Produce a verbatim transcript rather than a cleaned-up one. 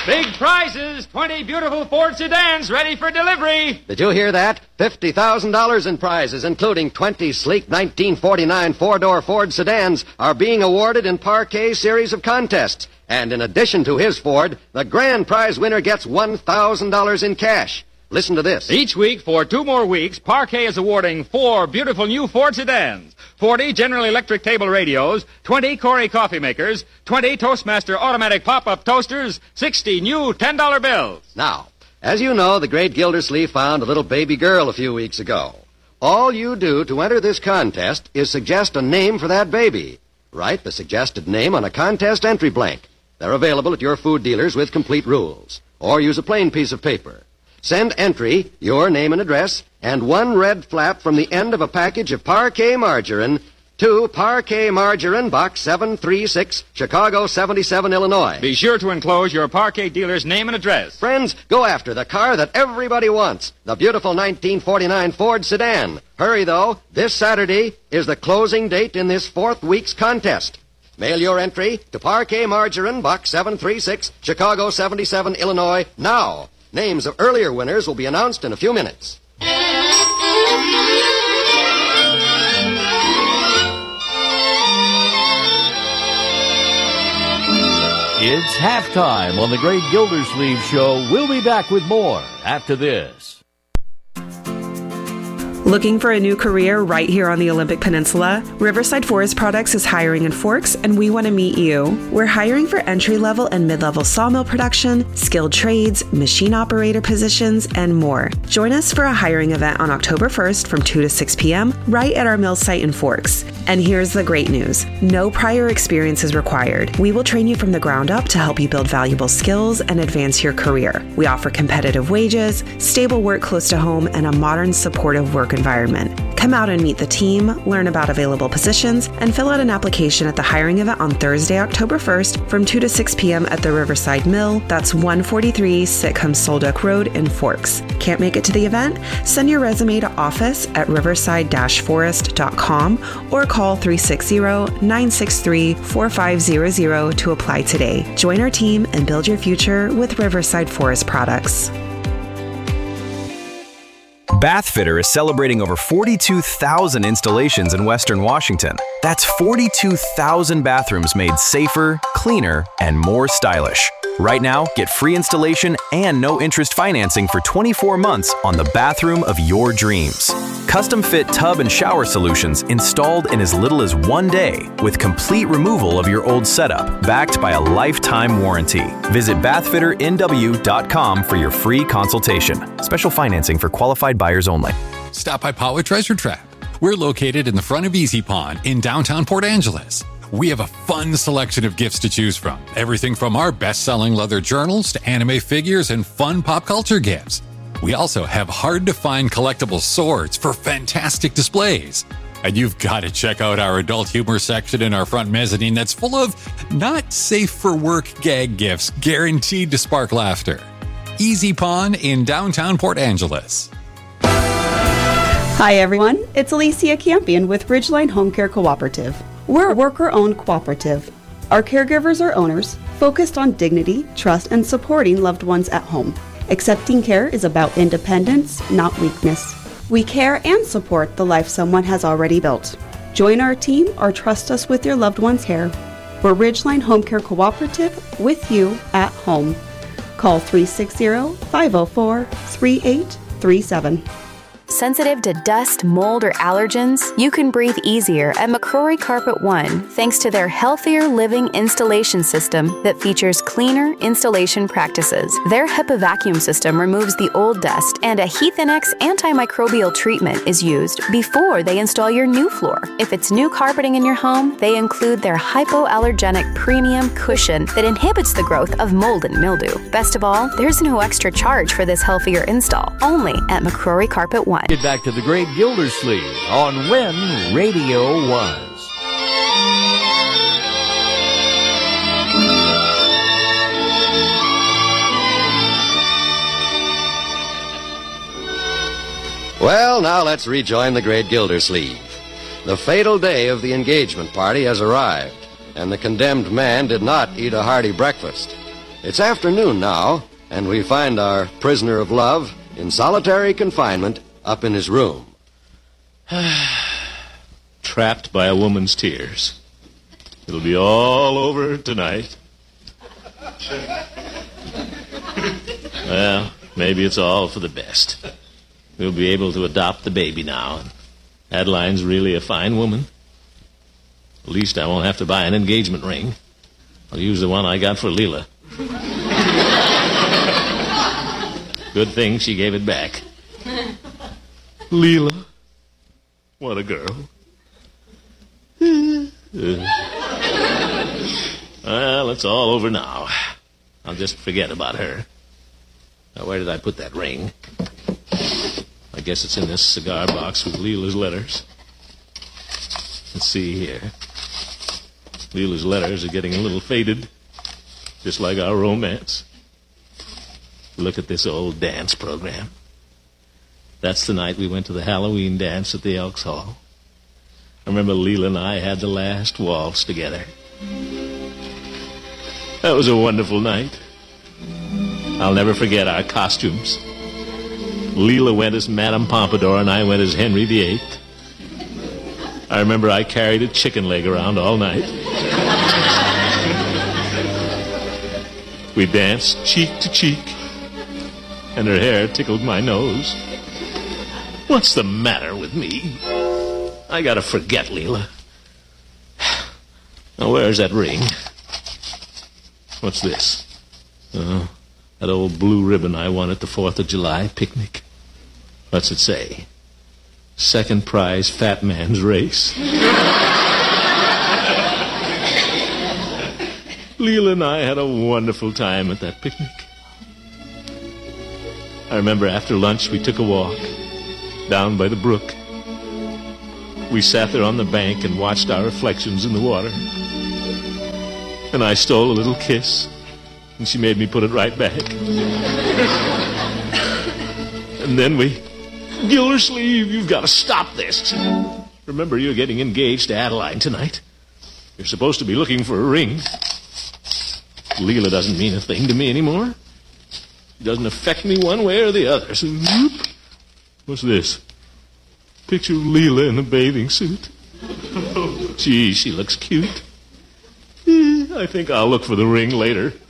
Big prizes, twenty beautiful Ford sedans ready for delivery. Did you hear that? fifty thousand dollars in prizes, including twenty sleek nineteen forty-nine four-door Ford sedans, are being awarded in Parquet series of contests. And in addition to his Ford, the grand prize winner gets one thousand dollars in cash. Listen to this. Each week for two more weeks, Parquet is awarding four beautiful new Ford sedans, forty General Electric table radios, twenty Corey coffee makers, twenty Toastmaster automatic pop-up toasters, sixty new ten dollar bills. Now, as you know, the great Gildersleeve found a little baby girl a few weeks ago. All you do to enter this contest is suggest a name for that baby. Write the suggested name on a contest entry blank. They're available at your food dealers with complete rules. Or use a plain piece of paper. Send entry, your name and address, and one red flap from the end of a package of Parquet margarine to Parquet Margarine, Box seven three six, Chicago seventy-seven, Illinois. Be sure to enclose your Parquet dealer's name and address. Friends, go after the car that everybody wants, the beautiful nineteen forty-nine Ford sedan. Hurry, though. This Saturday is the closing date in this fourth week's contest. Mail your entry to Parquet Margarine, Box seven three six, Chicago seventy-seven, Illinois, now. Names of earlier winners will be announced in a few minutes. It's halftime on the Great Gildersleeve Show. We'll be back with more after this. Looking for a new career right here on the Olympic Peninsula? Riverside Forest Products is hiring in Forks, and we want to meet you. We're hiring for entry-level and mid-level sawmill production, skilled trades, machine operator positions, and more. Join us for a hiring event on October first from two to six p.m. right at our mill site in Forks. And here's the great news. No prior experience is required. We will train you from the ground up to help you build valuable skills and advance your career. We offer competitive wages, stable work close to home, and a modern, supportive work environment. Come out and meet the team, learn about available positions, and fill out an application at the hiring event on Thursday, October first from two to six p.m. at the Riverside Mill. That's one forty-three Sitcom Solduck Road in Forks. Can't make it to the event? Send your resume to office at riverside dash forest dot com or call three six zero, nine six three, four five zero zero to apply today. Join our team and build your future with Riverside Forest Products. Bathfitter is celebrating over forty-two thousand installations in Western Washington. That's forty-two thousand bathrooms made safer, cleaner, and more stylish. Right now, get free installation and no interest financing for twenty-four months on the bathroom of your dreams. Custom fit tub and shower solutions installed in as little as one day with complete removal of your old setup, backed by a lifetime warranty. Visit bathfitter n w dot com for your free consultation. Special financing for qualified buyers only. Stop by Potwood Treasure Trap. We're located in the front of Easy Pond in downtown Port Angeles. We have a fun selection of gifts to choose from. Everything from our best-selling leather journals to anime figures and fun pop culture gifts. We also have hard-to-find collectible swords for fantastic displays. And you've got to check out our adult humor section in our front mezzanine that's full of not-safe-for-work gag gifts guaranteed to spark laughter. Easy Pond in downtown Port Angeles. Hi, everyone. It's Alicia Campion with Ridgeline Home Care Cooperative. We're a worker-owned cooperative. Our caregivers are owners, focused on dignity, trust, and supporting loved ones at home. Accepting care is about independence, not weakness. We care and support the life someone has already built. Join our team or trust us with your loved one's care. We're Ridgeline Home Care Cooperative, with you at home. Call three six zero, five zero four, three eight three seven. Sensitive to dust, mold, or allergens? You can breathe easier at McCrory Carpet One thanks to their Healthier Living installation system that features cleaner installation practices. Their HEPA vacuum system removes the old dust, and a Heathinex antimicrobial treatment is used before they install your new floor. If it's new carpeting in your home, they include their hypoallergenic premium cushion that inhibits the growth of mold and mildew. Best of all, there's no extra charge for this healthier install, only at McCrory Carpet One. Get back to the Great Gildersleeve on When Radio Was. Well, now let's rejoin the Great Gildersleeve. The fatal day of the engagement party has arrived, and the condemned man did not eat a hearty breakfast. It's afternoon now, and we find our prisoner of love in solitary confinement up in his room. Trapped by a woman's tears. It'll be all over tonight. Well, maybe it's all for the best. We'll be able to adopt the baby now. Adeline's really a fine woman. At least I won't have to buy an engagement ring. I'll use the one I got for Leela. Good thing she gave it back. Leela. What a girl. uh, well, it's all over now. I'll just forget about her. Now, where did I put that ring? I guess it's in this cigar box with Leela's letters. Let's see here. Leela's letters are getting a little faded, just like our romance. Look at this old dance program. That's the night we went to the Halloween dance at the Elks Hall. I remember Leela and I had the last waltz together. That was a wonderful night. I'll never forget our costumes. Leela went as Madame Pompadour and I went as Henry the Eighth. I remember I carried a chicken leg around all night. We danced cheek to cheek, and her hair tickled my nose. What's the matter with me? I gotta forget Leela. Now, where's that ring? What's this? Uh, that old blue ribbon I won at the fourth of July picnic. What's it say? Second prize, fat man's race. Leela and I had a wonderful time at that picnic. I remember after lunch we took a walk down by the brook. We sat there on the bank and watched our reflections in the water. And I stole a little kiss, and she made me put it right back. And then we... Gildersleeve, you've got to stop this. Remember, you're getting engaged to Adeline tonight. You're supposed to be looking for a ring. Leela doesn't mean a thing to me anymore. It doesn't affect me one way or the other. So, whoop. What's this? Picture of Leela in a bathing suit. Gee, she looks cute. I think I'll look for the ring later.